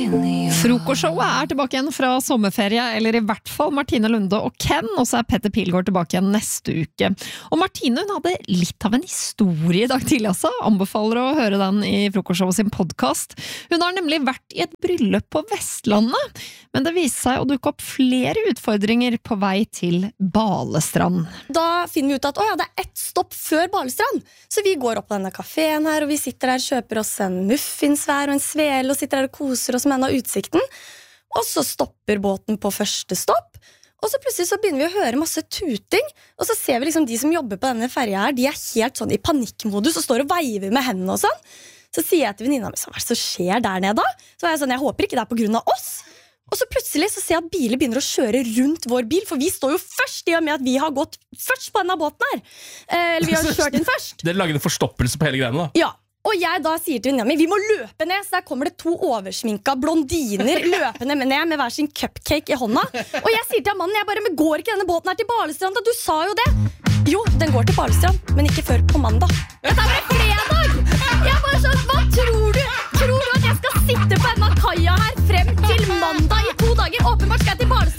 Frokostshowet tilbake igjen fra sommerferie, eller I hvert fall Martine Lunde og Ken, og så Petter Pilgaard tilbake igjen neste uke. Og Martine, hun hadde litt av en historie I dag tidlig også, anbefaler å høre den I Frokostshowet sin podcast. Hun har nemlig vært I et bryllup på Vestlandet, men det viste seg å dukke opp flere utfordringer på vei til Balestrand. Da finner vi ut at det ett stopp før Balestrand, så vi går opp på denne kaféen her, og vi sitter der, kjøper oss en muffins hver og en svele, og sitter der og koser oss med en av utsikten. Og så stopper båten på første stopp, og så plutselig så begynner vi å høre masse tuting, og så ser vi liksom de som jobber på denne ferja her, de helt sånn I panikkmodus og står og veiver med hendene og sånn. Så sier jeg til venninna mi, hva det som skjer der nede da? Så var jeg sånn, jeg håper ikke det på grunn av oss. Og så plutselig så ser jeg at biler begynner å kjøre rundt vår bil, for vi står jo først I og med at vi har gått først på denne båten her. Eller vi har kjørt inn først. Dere lager en forstoppelse på hele greiene da? Ja. Og jeg da sier til venninna mi, vi må løpe ned, så der kommer det 2 oversminka blondiner løpende ned med hver sin cupcake I hånda. Og jeg sier til mannen, men går ikke denne båten her til Balestrand? Da? Du sa jo det. Jo, den går til Balestrand, men ikke før på mandag. Dette fredag! Jeg bare sånn, hva tror du? Tror du at jeg skal sitte på denne kaia her frem til mandag I 2 dager? Åpenbart skal jeg til Balestrand.